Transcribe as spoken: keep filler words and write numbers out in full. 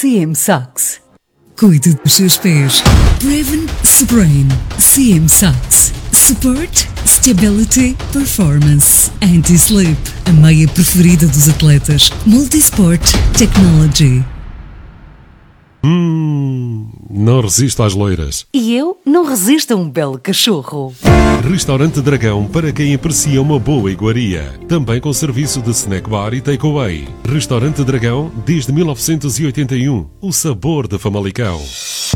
C M Socks. Cuide dos seus pés. Preven Supreme. C M Socks. Support, Stability, Performance. Anti-Slip. A meia preferida dos atletas. Multisport Technology. Hum, não resisto às loiras. E eu não resisto a um belo cachorro. Restaurante Dragão para quem aprecia uma boa iguaria. Também com serviço de snack bar e takeaway. Restaurante Dragão desde mil novecentos e oitenta e um. O sabor de Famalicão.